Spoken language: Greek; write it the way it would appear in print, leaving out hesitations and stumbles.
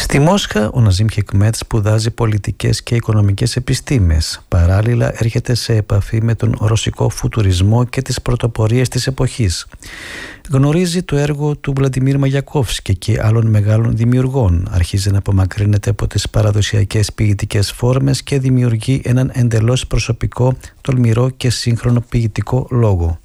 Στη Μόσχα, ο Ναζίμ Χικμέτ σπουδάζει πολιτικές και οικονομικές επιστήμες. Παράλληλα, έρχεται σε επαφή με τον ρωσικό φουτουρισμό και τις πρωτοπορίες της εποχής. Γνωρίζει το έργο του Βλαντιμίρ Μαγιακόφσκι και άλλων μεγάλων δημιουργών. Αρχίζει να απομακρύνεται από τις παραδοσιακές ποιητικές φόρμες και δημιουργεί έναν εντελώς προσωπικό, τολμηρό και σύγχρονο ποιητικό λόγο.